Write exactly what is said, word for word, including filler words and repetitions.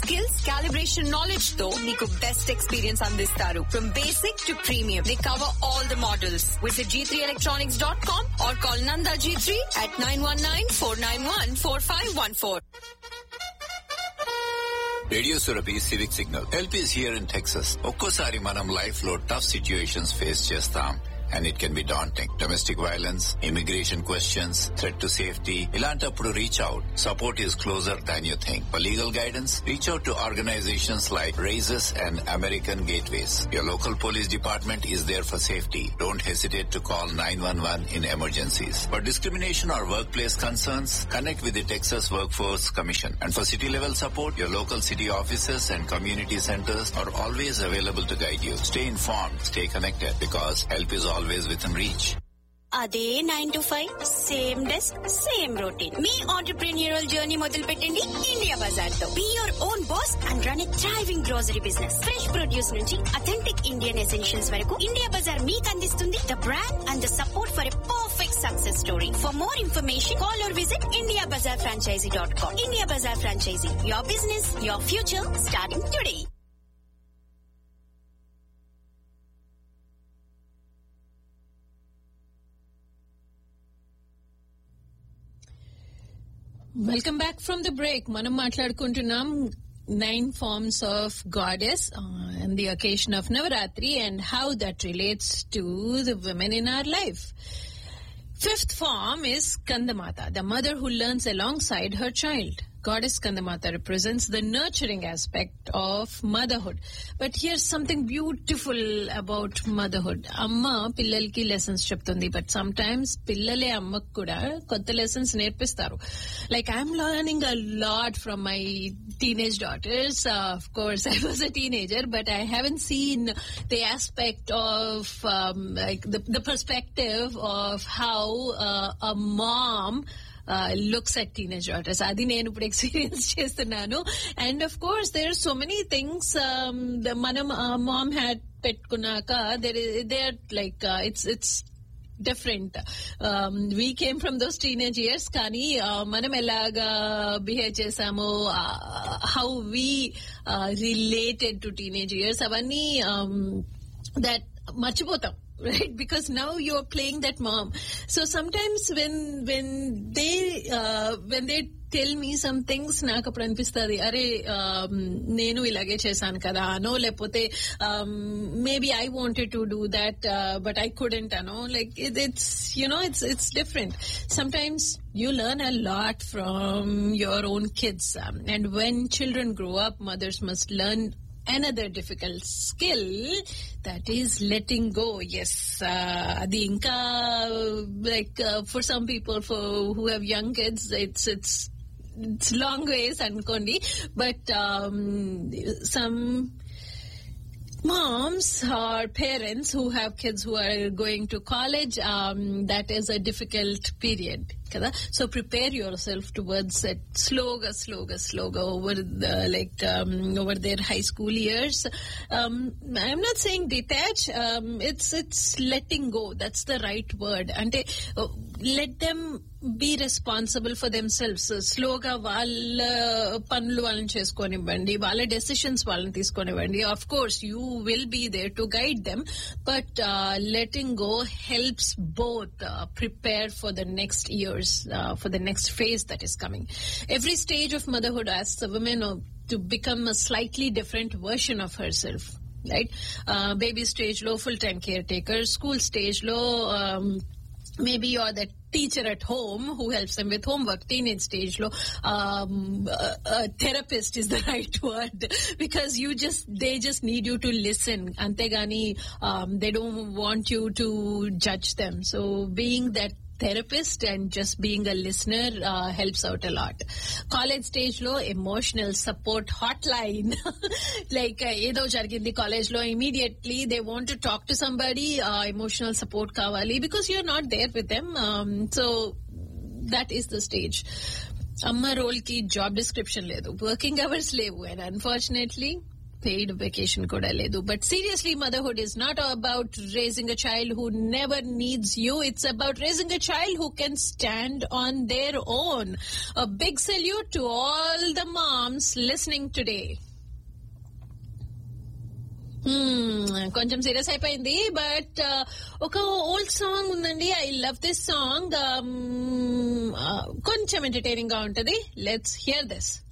Skills, calibration knowledge తో మీకు best experience అందిస్తారు. From basic to premium, they cover all the models. Visit G three electronics dot com or call Nanda G three at nine one nine, four nine one, four five one four. Radio Surabhi civic signal. Help is here in Texas. ఒక్కోసారి మనం life లో tough situations face చేస్తాం. And it can be daunting. Domestic violence, immigration questions, threat to safety. Ilantappudu reach out. Support is closer than you think. For legal guidance, reach out to organizations like Raises and American Gateways. Your local police department is there for safety. Don't hesitate to call nine one one in emergencies. For discrimination or workplace concerns, connect with the Texas Workforce Commission. And for city level support, your local city offices and community centers are always available to guide you. Stay informed, stay connected, because help is always within reach. అదే nine to five same desk same routine. Me entrepreneurial journey మొదలు పెట్టండి India Bazaar తో. Be your own boss and run a thriving grocery business. Fresh produce నుంచి authentic Indian essentials వరకు India Bazaar మీకు అందిస్తుంది the brand and the support for a perfect success story. For more information call or visit India Bazaar franchise dot com. India Bazaar franchise, your business, your future, starting today. Welcome back from the break. మనం మాట్లాడుకుంటున్నాం nine forms of goddess and the occasion of Navratri and how that relates to the women in our life. Fifth form is Skandamata, the mother who learns alongside her child. Goddess Skandamata represents the nurturing aspect of motherhood. But here's something beautiful about motherhood. Amma pillalki lessons cheptundi, but sometimes pillale ammaku kuda kotta lessons nerpistaru. Like I'm learning a lot from my teenage daughters. Uh, of course, I was a teenager, but I haven't seen the aspect of um, like the, the perspective of how uh, a mom Uh, looks at teenage daughters. Adi nenu ippudu experience chestunnanu. And of course there are so many things um, the manam uh, mom had pettukunnaka there is there like uh, it's it's different. Um, we came from those teenage years, kani uh, manam elaga behave chesamu, uh, how we uh, related to teenage years, avanni um, that marchipotam, right? Because now you're playing that mom. So sometimes when when they uh, when they tell me some things, నాకు అప్పుడు అనిపిస్తుంది, అరే నేను ఇలాగే చేశాను కదా అనో, లేకపోతే maybe I wanted to do that but I couldn't అనో. Like it's you know it's it's different. Sometimes you learn a lot from your own kids, um, and when children grow up, mothers must learn another difficult skill, that is letting go. Yes, adi uh, inka like uh, for some people for who have young kids, it's it's it's long ways ankondi, but um, some moms or parents who have kids who are going to college, um, that is a difficult period kada. So prepare yourself towards it slower slower slower over the like um, over their high school years. um, I'm not saying detach, um, it's it's letting go, that's the right word. Ante uh, let them be responsible for themselves. స్లోగా వాళ్ళ పనులు వాళ్ళని చేసుకోనివ్వండి, వాళ్ళ decisions వాళ్ళని తీసుకోనివ్వండి. Of course you will be there to guide them, but letting go helps both prepare for the next years, for the next phase that is coming. Every stage of motherhood asks a woman to become a slightly different version of herself, right? Uh, baby stage lo full time caretaker, school stage lo um, maybe you're the teacher at home who helps them with homework. Teenage stage lo um, a, a therapist is the right word, because you just they just need you to listen, antegani um, they don't want you to judge them. So being that therapist and just being a listener uh, helps out a lot. College stage lo emotional support hotline like edo jarigindi college lo, immediately they want to talk to somebody, uh, emotional support kavali, because you're not there with them. Um, so that is the stage. Amma role ki job description ledu, working hours levu, and unfortunately paid vacation కూడా లేదు. But seriously motherhood is not about raising a child who never needs you. It's about raising a child who can stand on their own. A big salute to all the moms listening today. కొంచెం serious అయిపోయింది, but ఒక old song ఉందండి. I love this song. కొంచెం entertaining గా ఉంటది. Let's hear this.